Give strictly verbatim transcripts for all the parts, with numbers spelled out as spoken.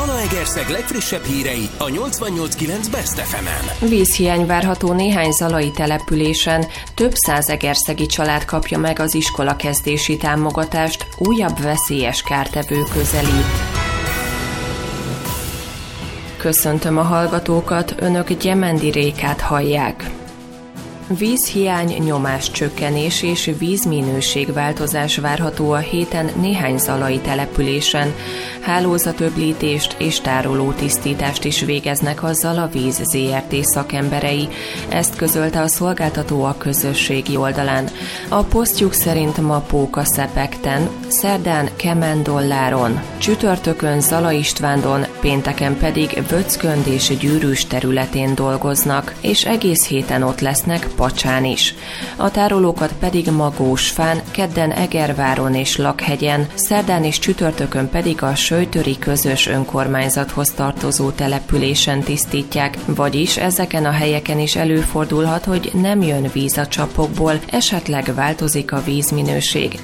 Zalaegerszeg legfrissebb hírei a nyolcvannyolc kilenc Best ef emen. Vízhiány várható néhány zalai településen. Több száz egerszegi család kapja meg az iskolakezdési támogatást, újabb veszélyes kártevő közelít. Köszöntöm a hallgatókat, önök Gyemendi Rékát hallják. Vízhiány, nyomáscsökkenés és vízminőségváltozás várható a héten néhány zalai településen. Hálózatöblítést és tárolótisztítást is végeznek a Zalavíz zé er té szakemberei. Ezt közölte a szolgáltató a közösségi oldalán. A posztjuk szerint ma Pókaszepekten, szerdán Kemendolláron, csütörtökön Zala Istvándon, pénteken pedig Vöckönd és Gyűrűs területén dolgoznak, és egész héten ott lesznek Pacsán is. A tárolókat pedig Magósfán, kedden Egerváron és Lakhegyen, szerdán és csütörtökön pedig a Söjtöri közös önkormányzathoz tartozó településen tisztítják, vagyis ezeken a helyeken is előfordulhat, hogy nem jön víz a csapokból, esetleg változik a vízminőség.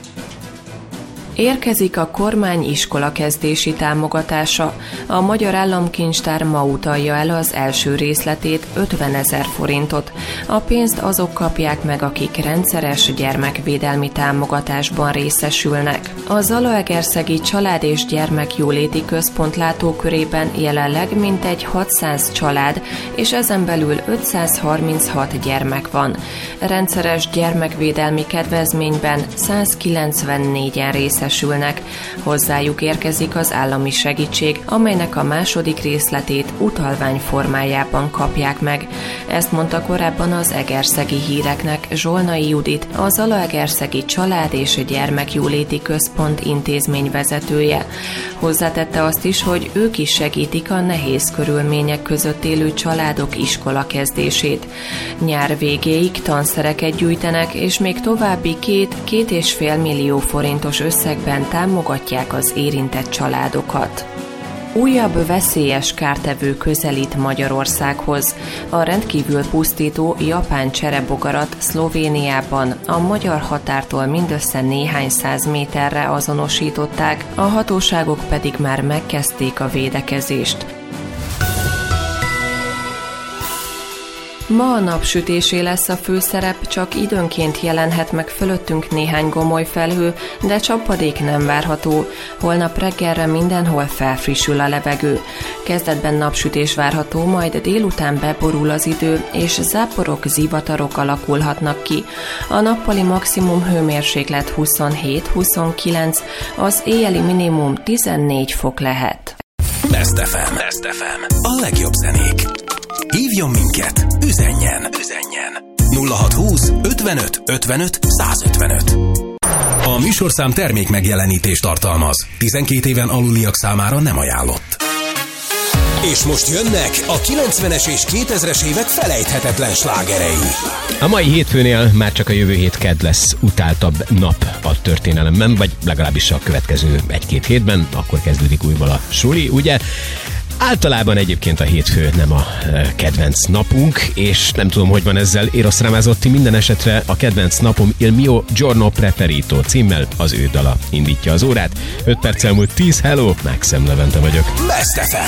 Érkezik a kormány iskolakezdési támogatása. A Magyar Államkincstár ma utalja el az első részletét, ötvenezer forintot. A pénzt azok kapják meg, akik rendszeres gyermekvédelmi támogatásban részesülnek. A Zalaegerszegi Család és Gyermekjóléti Központ látókörében jelenleg mintegy hatszáz család, és ezen belül ötszázharminchat gyermek van. Rendszeres gyermekvédelmi kedvezményben százkilencvennégyen részesülnek. Hozzájuk érkezik az állami segítség, amelynek a második részletét utalvány formájában kapják meg. Ezt mondta korábban az Egerszegi Híreknek Zsolnai Judit, a Zalaegerszegi Család és Gyermekjóléti Központ intézményvezetője. Hozzátette azt is, hogy ők is segítik a nehéz körülmények között élő családok iskolakezdését. Nyár végéig tanszereket gyűjtenek, és még további két, két és fél millió forintos összeg támogatják az érintett családokat. Újabb veszélyes kártevő közelít Magyarországhoz. A rendkívül pusztító japán cserebogarat Szlovéniában a magyar határtól mindössze néhány száz méterre azonosították, a hatóságok pedig már megkezdték a védekezést. Ma a napsütésé lesz a főszerep, csak időnként jelenhet meg fölöttünk néhány gomoly felhő, de csapadék nem várható. Holnap reggelre mindenhol felfrissül a levegő. Kezdetben napsütés várható, majd délután beborul az idő, és záporok, zivatarok alakulhatnak ki. A nappali maximum hőmérséklet huszonhét-huszonkilenc, az éjjeli minimum tizennégy fok lehet. Best ef em. Best ef em. A legjobb zenék. Hívjon minket, üzenjen, üzenjen. nulla hatszázhúsz ötvenöt ötvenöt százötvenöt. A műsorszám termék megjelenítést tartalmaz. tizenkét éven aluliak számára nem ajánlott. És most jönnek a kilencvenes és kétezres évek felejthetetlen slágerei. A mai hétfőnél már csak a jövő hét kedd lesz utáltabb nap a történelemben, vagy legalábbis a következő egy-két hétben, akkor kezdődik újból a suli, ugye? Általában egyébként a hétfő nem a kedvenc napunk, és nem tudom, hogy van ezzel Eros Ramazzotti, minden esetre a kedvenc napom Il mio giorno preferito címmel az ő dala indítja az órát. öt perccel múlt tíz, hello, Maxim Levente vagyok. Best ef em.